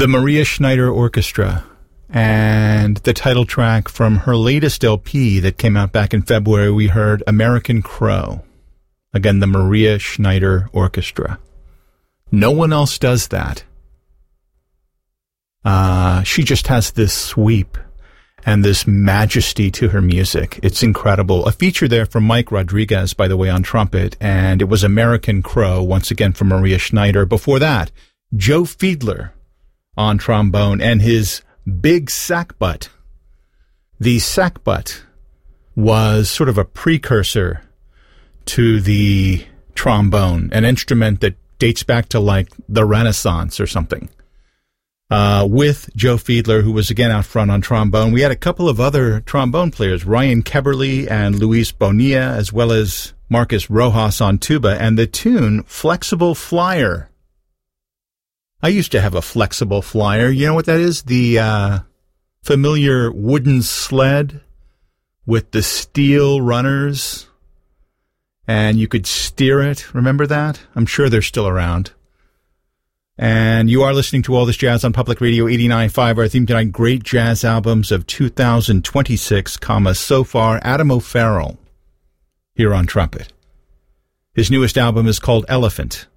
the Maria Schneider Orchestra, and the title track from her latest LP that came out back in February, we heard American Crow. Again, the Maria Schneider Orchestra. No one else does that. She just has this sweep and this majesty to her music. It's incredible. A feature there from Mike Rodriguez, by the way, on trumpet, and it was American Crow, once again from Maria Schneider. Before that, Joe Fiedler on trombone and his big sackbut. The sackbut was sort of a precursor to the trombone, an instrument that dates back to like the Renaissance or something. With Joe Fiedler, who was again out front on trombone. We had a couple of other trombone players, Ryan Keberly and Luis Bonilla, as well as Marcus Rojas on tuba, and the tune Flexible Flyer. I used to have a flexible flyer. You know what that is? The familiar wooden sled with the steel runners, and you could steer it. Remember that? I'm sure they're still around. And you are listening to All This Jazz on Public Radio 89.5. Our theme tonight, great jazz albums of 2026, so far, Adam O'Farrell here on trumpet. His newest album is called Elephant.